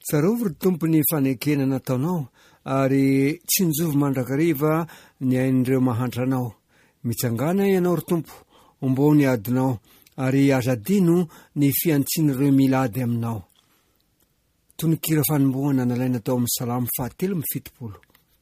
Tsarovy ry tompo ny fanekena nataonao ary tsy nijovy mandrakariva ny ain'ireo mahantra anao. Mitsangana ianao ry tompo, ombo ny adinao ary azadino ny fiantsian'ireo milady aminao. Tonikira fanombohana nalaina tao amin'ny salamo 7:7.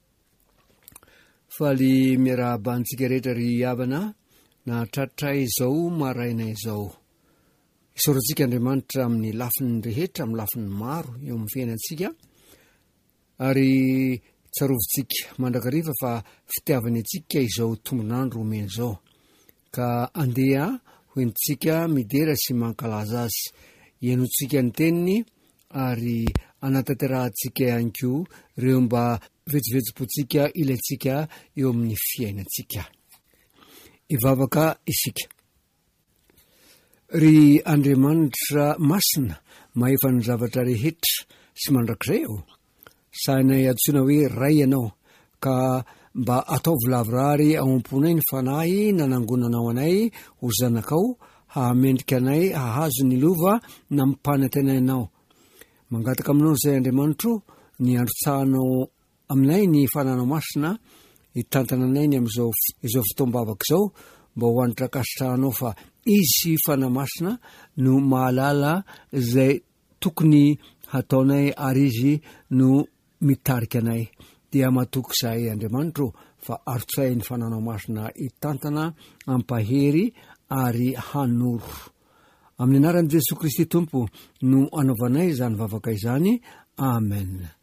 Faly miarabantsika rehetra ry havana na tratra izao maraina izao. Isorantsika Andriamanitra amin'ny lafiny rehetra, amin'ny lafiny maro eo amin'ny fiainantsika, ary tsarovintsika mandrakariva fa fitiavany antsika izao tombonandro omeny izao, ka andeha hoentsika midera sy mankalaza azy, hianotsika ny teniny ary anataterahantsika ihany koa ireo mba vetsivetsim-potsika ilaintsika eo amin'ny fiainantsika. Ivavaka isika. Ry Andriamanitra masina mahefa ny zavatra rehetra sy mandrakizay eo, sahinay antsoina hoe ray ianao, ka mba atao volavorary ao am-ponay ny fanahy nanangonanao anay ho zanakao, hamendrika anay hahazo ny lova na mimpanantenainao. Mangataka aminao izay Andriamanitro, ny androtsahanao aminay ny fananao masina, hitantana anay ny amin'izao fotoam-bavaka izao, mba ho anitra kasitrahanao fa izy fanamasina no mahalala izay tokony hataonay ary izy no mitarika anay. Dia matoky izay Andriamanitro fa arotsay ny fananao masina hitantana, ampahery ary hanoro. Amin'ny anaran'i Jesosy Kristy Tompo no anaovanay izany vavaka izany. Amen.